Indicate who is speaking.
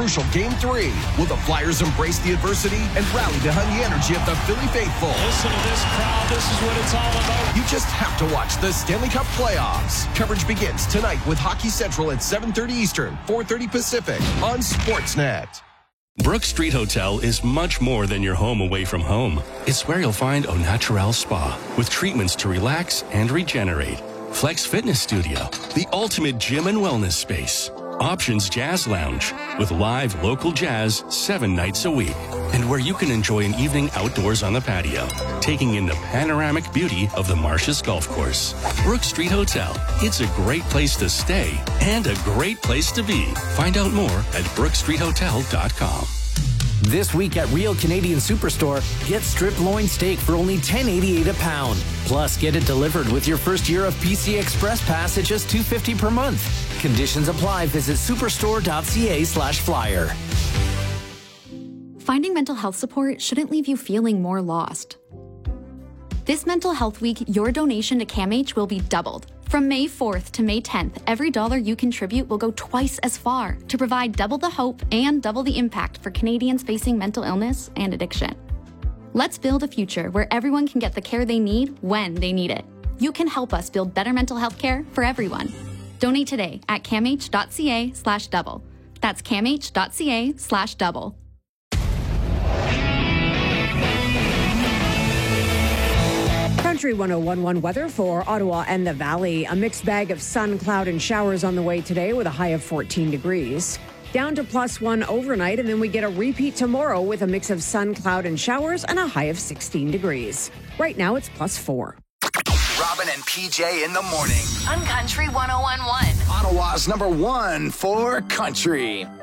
Speaker 1: crucial Game 3. Will the Flyers embrace the adversity and rally behind the energy of the Philly faithful?
Speaker 2: Listen to this crowd. This is what it's all about.
Speaker 1: You just have to watch the Stanley Cup playoffs. Coverage begins tonight with Hockey Central at 7:30 Eastern, 4:30 Pacific on Sportsnet.
Speaker 3: Brook Street Hotel is much more than your home away from home. It's where you'll find Au Naturel Spa with treatments to relax and regenerate. Flex Fitness Studio, the ultimate gym and wellness space. Options Jazz Lounge with live local jazz 7 nights a week. And where you can enjoy an evening outdoors on the patio, taking in the panoramic beauty of the Marshes Golf Course. Brook Street Hotel. It's a great place to stay and a great place to be. Find out more at brookstreethotel.com.
Speaker 4: This week at Real Canadian Superstore, get strip loin steak for only $10.88 a pound. Plus, get it delivered with your first year of PC Express Pass at just $2.50 per month. Conditions apply. Visit superstore.ca/flyer.
Speaker 5: Finding mental health support shouldn't leave you feeling more lost. This Mental Health Week, your donation to CAMH will be doubled. From May 4th to May 10th, every dollar you contribute will go twice as far to provide double the hope and double the impact for Canadians facing mental illness and addiction. Let's build a future where everyone can get the care they need when they need it. You can help us build better mental health care for everyone. Donate today at camh.ca/double. That's camh.ca/double.
Speaker 6: Country 101.1 weather for Ottawa and the Valley. A mixed bag of sun, cloud, and showers on the way today with a high of 14 degrees. Down to +1 overnight, and then we get a repeat tomorrow with a mix of sun, cloud, and showers and a high of 16 degrees. Right now, it's +4.
Speaker 7: Robin and PJ in the morning.
Speaker 8: On Country 101.1.
Speaker 7: Ottawa's #1 for country.